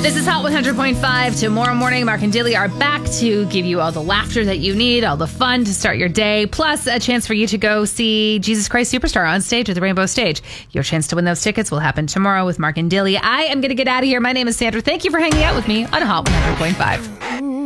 This is Hot 100.5. Tomorrow morning, Mark and Dilly are back to give you all the laughter that you need, all the fun to start your day, plus a chance for you to go see Jesus Christ Superstar on stage at the Rainbow Stage. Your chance to win those tickets will happen tomorrow with Mark and Dilly. I am going to get out of here. My name is Sandra. Thank you for hanging out with me on Hot 100.5.